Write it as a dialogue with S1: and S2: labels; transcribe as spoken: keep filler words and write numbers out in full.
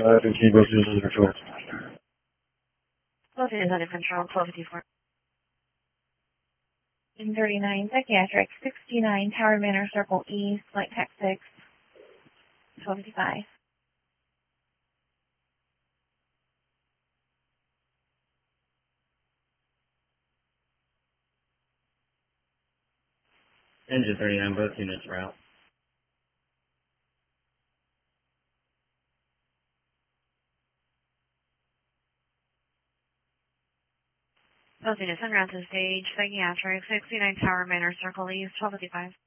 S1: Uh, I think he goes to the control.
S2: Both is under control, twelve fifty-four.
S3: thirty-nine, psychiatric, sixty-nine, Tower Manor, Circle East, Flight Tech six, twelve fifty-five.
S4: Engine thirty-nine, both units are out.
S2: Both units en route to stage, psychiatric, sixty-nine Tower Manor, Circle East, twelve fifty-five.